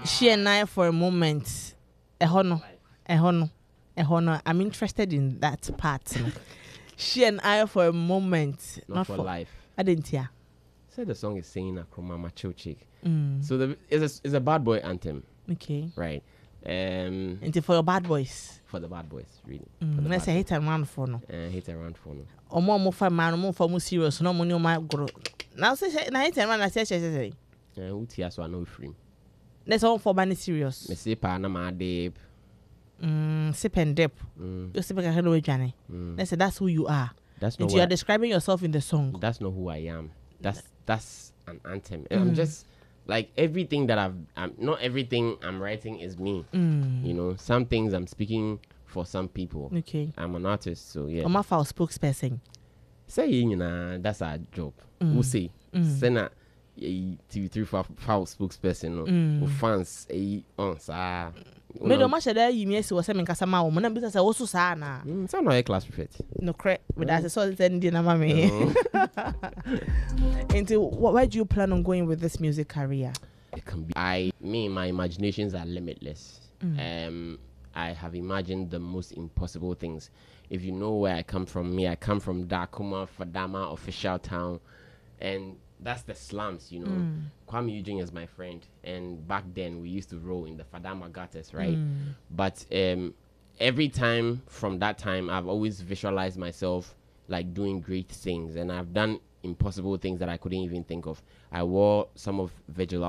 She and I for a moment. Ehono. I'm interested in that part. She and I for a moment. Not for life. I didn't hear. Said the song is saying Akroma Macho Chick. Mm. So it's a bad boy anthem. Okay. Right. And for your bad boys. For the bad boys, really. Let's say hit and run for no. Hit and run for no. Or more for man, more for more serious. No money on my grow. Now say hit and run. I say. Utia so I know free. Let's all for money serious. Me say Panama deep. Sip and dip. You sip like a hello Johnny. Let's say that's who you are. That's not you are describing yourself in the song. That's not who I am. That's an anthem. I'm just like everything that not everything I'm writing is me. You know, some things I'm speaking for some people. Okay. I'm an artist, so yeah. I'm a foul spokesperson. Say you know that's our job. We'll see. Say na TV3 foul spokesperson. No fans on sa. Me do much there you me say was me nkasa ma wo na bi say wo so sa na. Say no class prefect. No correct. But that's so then na mama. Into where do you plan on going with this music career? It can be my imaginations are limitless. I have imagined the most impossible things. If you know where I come from, I come from Dakuma, Fadama, official town, and that's the slums, you know. Kwame Eugene is my friend, and back then we used to roll in the Fadama gutters, right? But every time from that time, I've always visualized myself like doing great things, and I've done impossible things that I couldn't even think of. I wore some of Virgil